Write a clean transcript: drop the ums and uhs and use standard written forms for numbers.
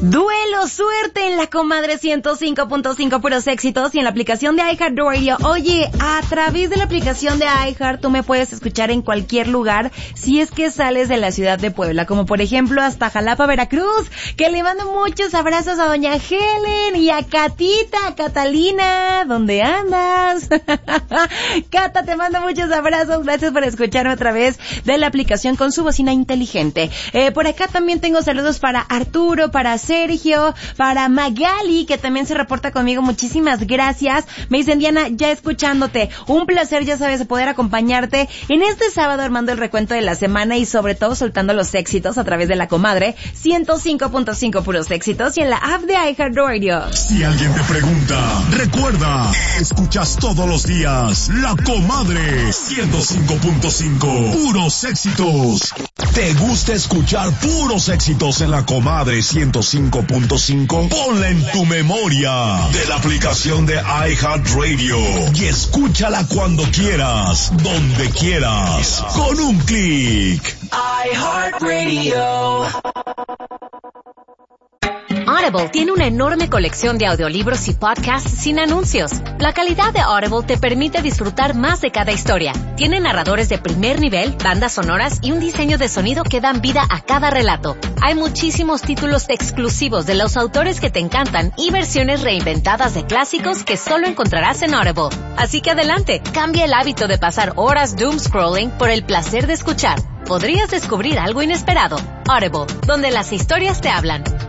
Duelo, suerte en la comadre 105.5 puros éxitos y en la aplicación de iHeartRadio. Oye, a través de la aplicación de iHeart tú me puedes escuchar en cualquier lugar si es que sales de la ciudad de Puebla, como por ejemplo hasta Jalapa, Veracruz, que le mando muchos abrazos a doña Helen y a Catita, Catalina, ¿dónde andas? Cata, te mando muchos abrazos, gracias por escucharme otra vez de la aplicación con su bocina inteligente. Por acá también tengo saludos para Arturo, para Sergio, para Magali, que también se reporta conmigo. Muchísimas gracias. Me dicen, Diana, ya escuchándote. Un placer, ya sabes, poder acompañarte en este sábado armando el recuento de la semana y sobre todo soltando los éxitos a través de la comadre 105.5 puros éxitos y en la app de iHeartRadio. Si alguien te pregunta, recuerda, escuchas todos los días La Comadre 105.5 puros éxitos. ¿Te gusta escuchar puros éxitos en La Comadre 105.5? Ponla en tu memoria de la aplicación de iHeartRadio y escúchala cuando quieras, donde quieras, con un clic. iHeartRadio. Audible tiene una enorme colección de audiolibros y podcasts sin anuncios. La calidad de Audible te permite disfrutar más de cada historia. Tiene narradores de primer nivel, bandas sonoras y un diseño de sonido que dan vida a cada relato. Hay muchísimos títulos exclusivos de los autores que te encantan y versiones reinventadas de clásicos que solo encontrarás en Audible. Así que adelante, cambia el hábito de pasar horas doom scrolling por el placer de escuchar. Podrías descubrir algo inesperado. Audible, donde las historias te hablan.